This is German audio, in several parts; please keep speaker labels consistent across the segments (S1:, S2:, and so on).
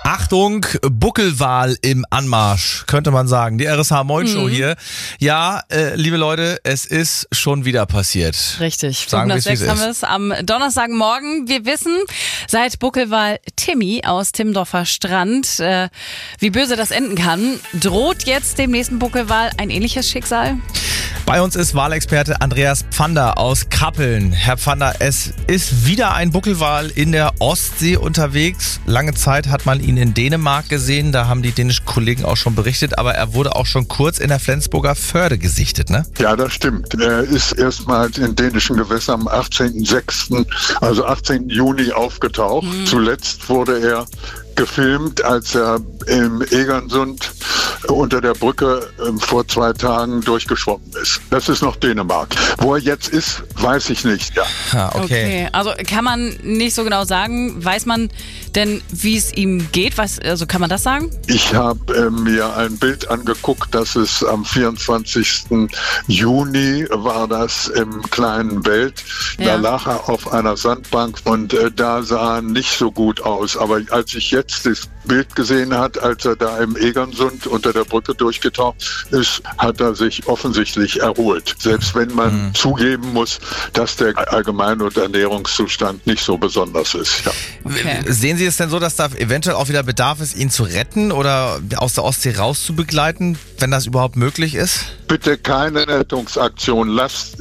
S1: Achtung, Buckelwal im Anmarsch, könnte man sagen. Die RSH Moin Show hier. Ja, liebe Leute, es ist schon wieder passiert.
S2: Richtig.
S1: Sagen wir es, wie es
S2: haben wir es am Donnerstagmorgen. Wir wissen, seit Buckelwal Timmy aus Timmendorfer Strand, wie böse das enden kann, droht jetzt dem nächsten Buckelwal ein ähnliches Schicksal?
S1: Bei uns ist Walexperte Andreas Pfander aus Kappeln. Herr Pfander, es ist wieder ein Buckelwal in der Ostsee unterwegs. Lange Zeit hat man ihn in Dänemark gesehen, da haben die dänischen Kollegen auch schon berichtet, aber er wurde auch schon kurz in der Flensburger Förde gesichtet, ne?
S3: Ja, das stimmt. Er ist erstmals in dänischen Gewässern am 18.06., also 18. Juni aufgetaucht. Zuletzt wurde er gefilmt, als er im Egersund unter der Brücke vor 2 Tagen durchgeschwommen ist. Das ist noch Dänemark. Wo er jetzt ist, weiß ich nicht. Ja.
S1: Okay.
S2: Also kann man nicht so genau sagen. Weiß man denn, wie es ihm geht? Also kann man das sagen?
S3: Ich habe mir ein Bild angeguckt, das ist am 24. Juni war das im kleinen Welt. Da lag er auf einer Sandbank und da sah er nicht so gut aus. Aber als ich jetzt das Bild gesehen hat, als er da im Egersund unter der Brücke durchgetaucht ist, hat er sich offensichtlich erholt. Selbst wenn man zugeben muss, dass der Allgemein- und Ernährungszustand nicht so besonders ist. Ja.
S2: Okay.
S1: Sehen Sie es denn so, dass da eventuell auch wieder Bedarf ist, ihn zu retten oder aus der Ostsee rauszubegleiten, wenn das überhaupt möglich ist?
S3: Bitte keine Rettungsaktion. Lasst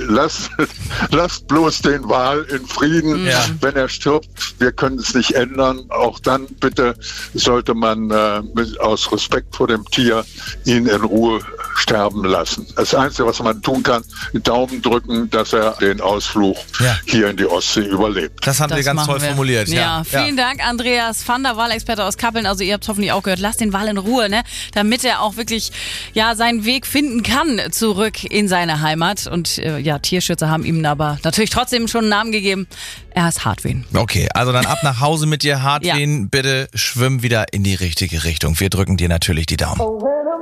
S3: bloß den Wal in Frieden.
S1: Ja.
S3: Wenn er stirbt, wir können es nicht ändern. Auch dann bitte sollte man aus Respekt vor dem Tier ihn in Ruhe sterben lassen. Das Einzige, was man tun kann, Daumen drücken, dass er den Ausflug hier in die Ostsee überlebt.
S1: Das haben Sie ganz toll formuliert.
S2: Ja, vielen Dank, Andreas Pfander, Walexperte aus Kappeln. Also ihr habt es hoffentlich auch gehört, lasst den Wal in Ruhe, ne? Damit er auch wirklich seinen Weg finden kann zurück in seine Heimat. Und Tierschützer haben ihm aber natürlich trotzdem schon einen Namen gegeben. Er heißt Hartwin.
S1: Okay, also dann ab nach Hause mit dir, Hartwin. Bitte schwimm wieder in die richtige Richtung. Wir drücken dir natürlich die Daumen.